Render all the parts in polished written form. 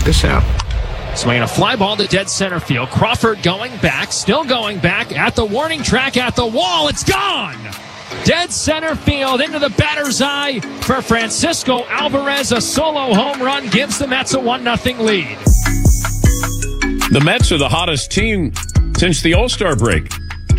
this out. Swinging a fly ball to dead center field. Crawford going back, still going back at the warning track, at the wall. It's gone! Dead center field into the batter's eye for Francisco Alvarez. A solo home run gives the Mets a 1-0 lead. The Mets are the hottest team since the All-Star break.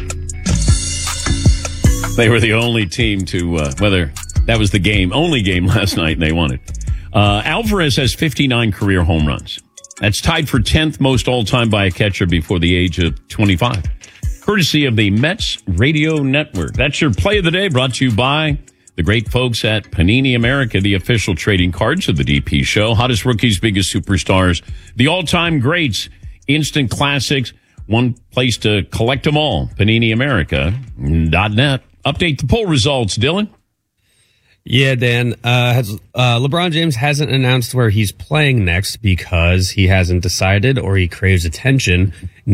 They were the only team to, that was the only game last night, and they won it. Alvarez has 59 career home runs. That's tied for 10th most all-time by a catcher before the age of 25. Courtesy of the Mets Radio Network. That's your play of the day, brought to you by the great folks at Panini America, the official trading cards of the DP show. Hottest rookies, biggest superstars, the all-time greats, instant classics. One place to collect them all, PaniniAmerica.net. Update the poll results, Dylan. Yeah, Dan. LeBron James hasn't announced where he's playing next because he hasn't decided or he craves attention.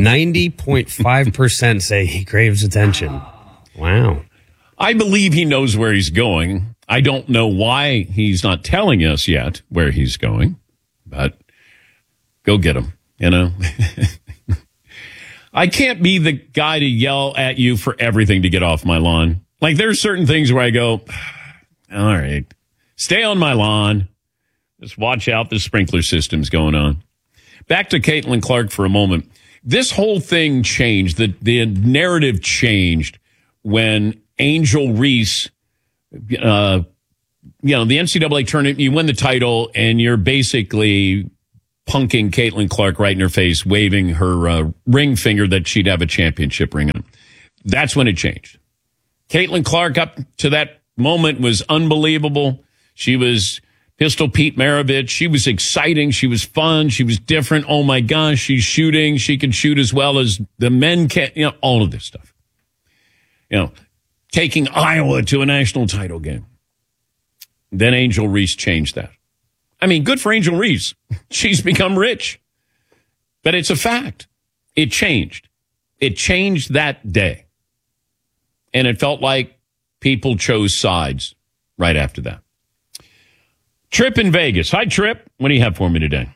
90.5% say he craves attention. Wow. I believe he knows where he's going. I don't know why he's not telling us yet where he's going, but go get him, you know. I can't be the guy to yell at you for everything to get off my lawn. Like, there's certain things where I go, all right, stay on my lawn. Just watch out. The sprinkler system's going on. Back to Caitlin Clark for a moment. This whole thing changed. The narrative changed when Angel Reese, the NCAA tournament, you win the title and you're basically punking Caitlin Clark right in her face, waving her ring finger that she'd have a championship ring on. That's when it changed. Caitlin Clark, up to that moment, was unbelievable. She was Pistol Pete Maravich. She was exciting. She was fun. She was different. Oh, my gosh, she's shooting. She can shoot as well as the men can. You know, all of this stuff. You know, taking Iowa to a national title game. Then Angel Reese changed that. I mean, good for Angel Reese. She's become rich. But it's a fact. It changed. It changed that day. And it felt like people chose sides right after that. Trip in Vegas. Hi, Trip. What do you have for me today?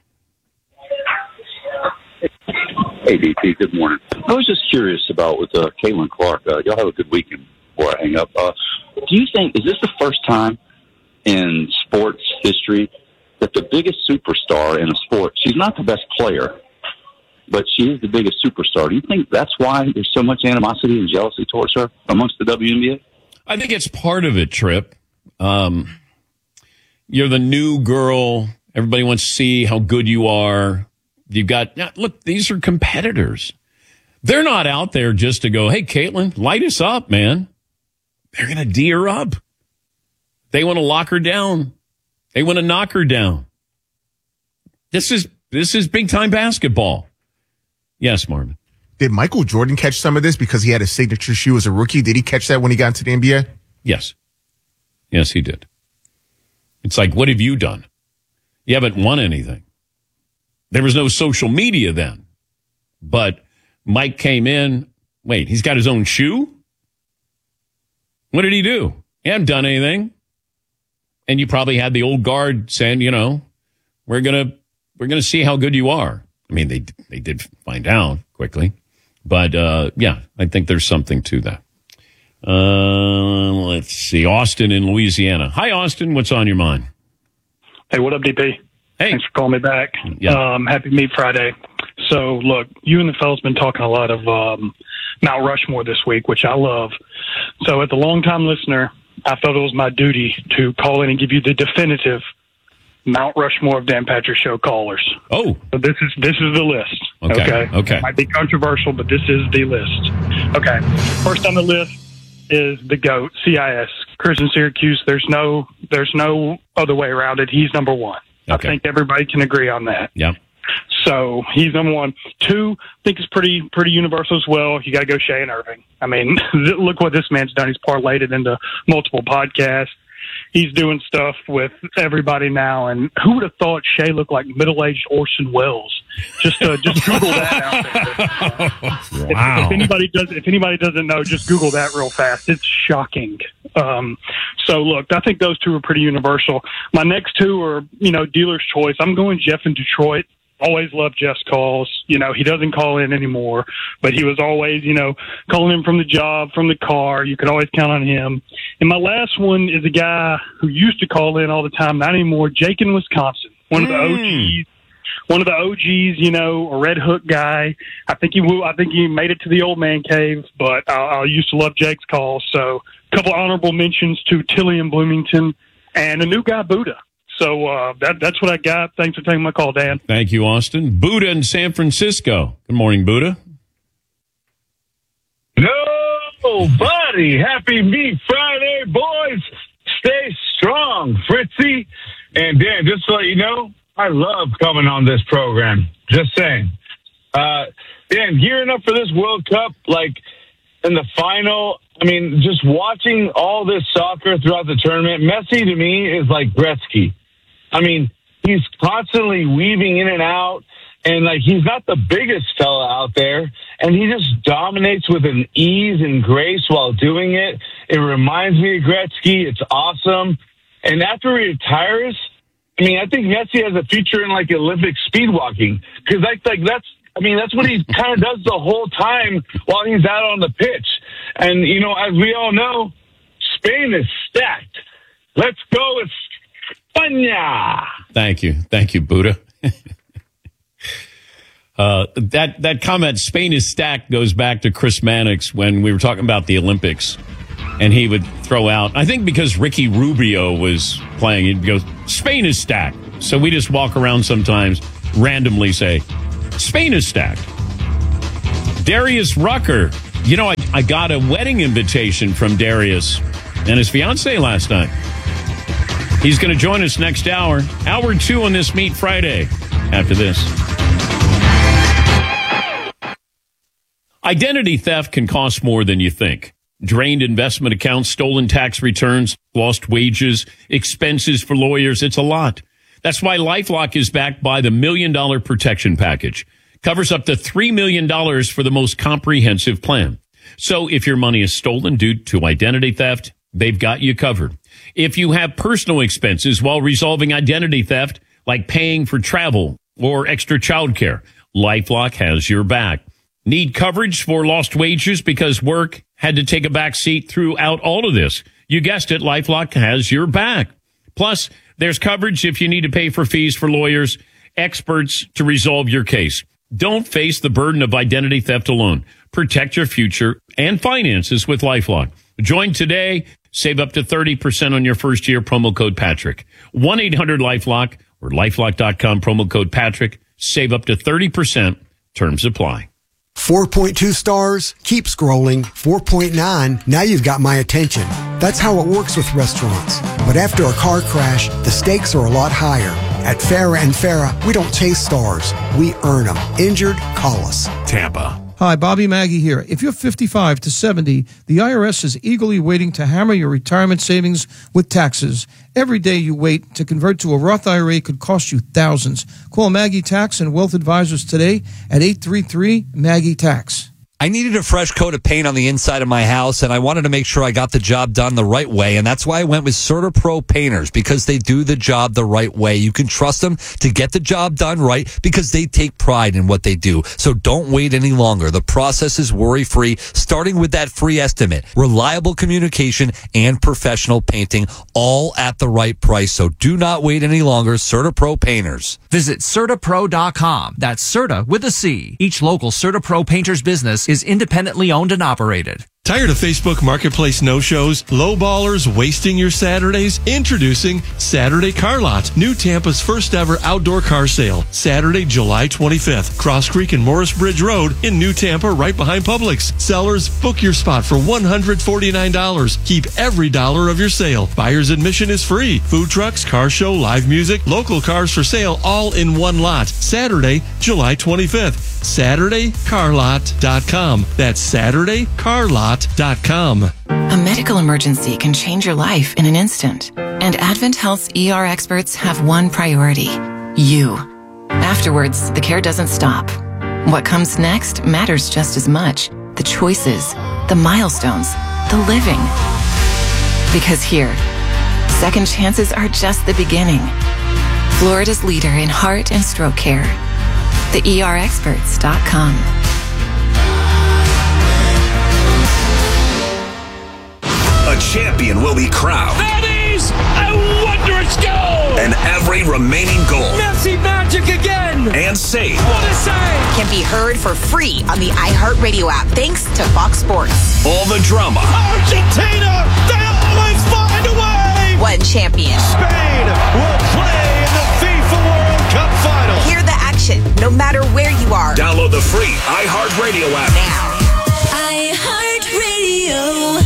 Hey, DP. Good morning. I was just curious about with Caitlin Clark. Y'all have a good weekend before I hang up. Do you think, is this the first time in sports history that the biggest superstar in a sport, she's not the best player, but she is the biggest superstar? Do you think that's why there's so much animosity and jealousy towards her amongst the WNBA? I think it's part of it, Trip. You're the new girl. Everybody wants to see how good you are. You've got, look, these are competitors. They're not out there just to go, hey, Caitlin, light us up, man. They're going to D her up. They want to lock her down. They want to knock her down. This is big time basketball. Yes, Marvin. Did Michael Jordan catch some of this because he had a signature shoe as a rookie? Did he catch that when he got into the NBA? Yes. Yes, he did. It's like, what have you done? You haven't won anything. There was no social media then. But Mike came in. Wait, he's got his own shoe? What did he do? He hadn't done anything. And you probably had the old guard saying, you know, we're gonna see how good you are. I mean, they did find out quickly. But, yeah, I think there's something to that. Let's see. Austin in Louisiana. Hi, Austin. What's on your mind? Hey, what up, DP? Hey. Thanks for calling me back. Yeah. Happy Meat Friday. So, look, you and the fellas been talking a lot of Mount Rushmore this week, which I love. So, as a longtime listener, I felt it was my duty to call in and give you the definitive Mount Rushmore of Dan Patrick Show callers. Oh. So this is the list. Okay. It might be controversial, but this is the list. Okay. First on the list is the GOAT, CIS, Christian Syracuse. There's no other way around it. He's number one. Okay. I think everybody can agree on that. Yeah. So he's number one. Two, I think it's pretty universal as well. You got to go Shea and Irving. I mean, look what this man's done. He's parlayed it into multiple podcasts. He's doing stuff with everybody now. And who would have thought Shea looked like middle-aged Orson Welles? Just Google that out there. Wow. If anybody doesn't know, just Google that real fast. It's shocking. So look, I think those two are pretty universal. My next two are, dealer's choice. I'm going Jeff in Detroit. Always loved Jeff's calls. You know, he doesn't call in anymore, but he was always, you know, calling in from the job, from the car. You could always count on him. And my last one is a guy who used to call in all the time, not anymore, Jake in Wisconsin, one of the OGs. One of the OGs, you know, a Red Hook guy. I think he made it to the old man cave, but I used to love Jake's calls. So a couple honorable mentions to Tilly in Bloomington and a new guy, Buddha. So that's what I got. Thanks for taking my call, Dan. Thank you, Austin. Buddha in San Francisco. Good morning, Buddha. No, buddy. Happy Meat Friday, boys. Stay strong, Fritzy. And Dan, just to let you know, I love coming on this program. Just saying. Dan, gearing up for this World Cup, like in the final, I mean, just watching all this soccer throughout the tournament, Messi to me is like Gretzky. I mean, he's constantly weaving in and out, and like he's not the biggest fella out there, and he just dominates with an ease and grace while doing it. It reminds me of Gretzky. It's awesome. And after he retires, I mean, I think Messi has a future in like Olympic speed walking, because that's what he kind of does the whole time while he's out on the pitch. And, you know, as we all know, Spain is stacked. Let's go, España. Thank you, Buddha. That comment, Spain is stacked, goes back to Chris Mannix when we were talking about the Olympics. And he would throw out, I think because Ricky Rubio was playing, he'd go, Spain is stacked. So we just walk around sometimes, randomly say, Spain is stacked. Darius Rucker. You know, I got a wedding invitation from Darius and his fiance last night. He's going to join us next hour. Hour 2 on this Meat Friday. After this. Identity theft can cost more than you think. Drained investment accounts, stolen tax returns, lost wages, expenses for lawyers. It's a lot. That's why LifeLock is backed by the $1 Million Protection Package. Covers up to $3 million for the most comprehensive plan. So if your money is stolen due to identity theft, they've got you covered. If you have personal expenses while resolving identity theft, like paying for travel or extra childcare, LifeLock has your back. Need coverage for lost wages because work had to take a back seat throughout all of this? You guessed it, LifeLock has your back. Plus, there's coverage if you need to pay for fees for lawyers, experts to resolve your case. Don't face the burden of identity theft alone. Protect your future and finances with LifeLock. Join today. Save up to 30% on your first year. Promo code Patrick. 1-800-LifeLock or LifeLock.com. Promo code Patrick. Save up to 30%. Terms apply. 4.2 stars, keep scrolling. 4.9, now you've got my attention. That's how it works with restaurants. But after a car crash, the stakes are a lot higher. At Farah and Farah, we don't chase stars. We earn them. Injured? Call us. Tampa. Hi, Bobby Maggie here. If you're 55 to 70, the IRS is eagerly waiting to hammer your retirement savings with taxes. Every day you wait to convert to a Roth IRA could cost you thousands. Call Maggie Tax and Wealth Advisors today at 833-MAGGIE-TAX. I needed a fresh coat of paint on the inside of my house, and I wanted to make sure I got the job done the right way, and that's why I went with CertaPro Painters, because they do the job the right way. You can trust them to get the job done right because they take pride in what they do. So don't wait any longer. The process is worry-free, starting with that free estimate, reliable communication, and professional painting, all at the right price. So do not wait any longer. CertaPro Painters. Visit CertaPro.com. That's Certa with a C. Each local CertaPro Painters business is independently owned and operated. Tired of Facebook Marketplace no-shows, lowballers wasting your Saturdays? Introducing Saturday Car Lot, New Tampa's first ever outdoor car sale. Saturday, July 25th, Cross Creek and Morris Bridge Road in New Tampa, right behind Publix. Sellers, book your spot for $149. Keep every dollar of your sale. Buyer's admission is free. Food trucks, car show, live music, local cars for sale, all in one lot. Saturday, July 25th. SaturdayCarLot.com. That's SaturdayCarLot.com. A medical emergency can change your life in an instant. And Advent Health's ER experts have one priority: you. Afterwards, the care doesn't stop. What comes next matters just as much. The choices, the milestones, the living. Because here, second chances are just the beginning. Florida's leader in heart and stroke care. TheERexperts.com. A champion will be crowned. That is a wondrous goal! And every remaining goal. Messi magic again! And save. What a save! Can be heard for free on the iHeartRadio app, thanks to Fox Sports. All the drama. Argentina! They always find a way! One champion. Spain will play in the FIFA World Cup final. Hear the action, no matter where you are. Download the free iHeartRadio app now. iHeartRadio.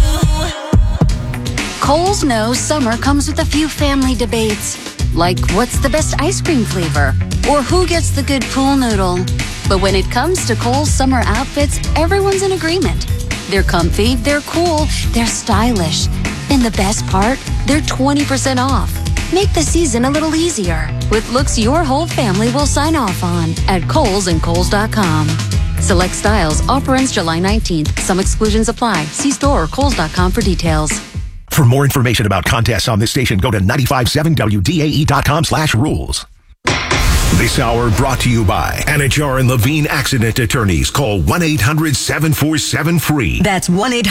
Kohl's knows summer comes with a few family debates, like what's the best ice cream flavor, or who gets the good pool noodle. But when it comes to Kohl's summer outfits, everyone's in agreement. They're comfy, they're cool, they're stylish. And the best part, they're 20% off. Make the season a little easier with looks your whole family will sign off on at Kohl's and Kohl's.com. Select styles. Offer ends July 19th. Some exclusions apply. See store or Kohl's.com for details. For more information about contests on this station, go to 957WDAE.com/rules. This hour brought to you by Anajar and Levine Accident Attorneys. Call 1-800-747-FREE. That's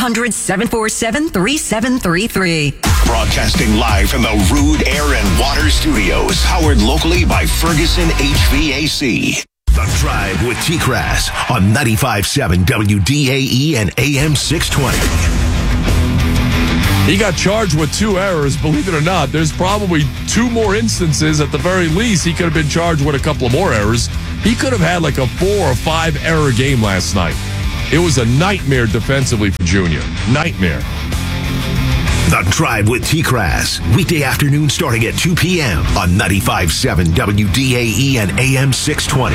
1-800-747-3733. Broadcasting live from the Rude Air and Water Studios. Powered locally by Ferguson HVAC. The Drive with T-Crass on 95.7 WDAE and AM 620. He got charged with 2 errors. Believe it or not, there's probably 2 more instances. At the very least, he could have been charged with a couple of more errors. He could have had like a 4 or 5 error game last night. It was a nightmare defensively for Junior. Nightmare. The Drive with T-Crass. Weekday afternoon starting at 2 p.m. on 95.7 WDAE and AM 620.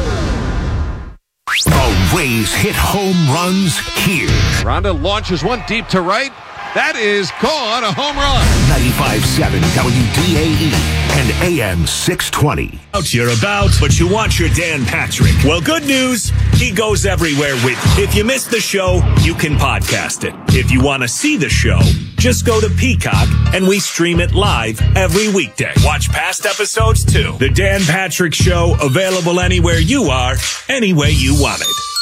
The Rays hit home runs here. Ronda launches one deep to right. That is gone, a home run. 95.7 WDAE and AM 620. You're about, but you want your Dan Patrick. Well, good news, he goes everywhere with you. If you missed the show, you can podcast it. If you want to see the show, just go to Peacock and we stream it live every weekday. Watch past episodes too. The Dan Patrick Show, available anywhere you are, any way you want it.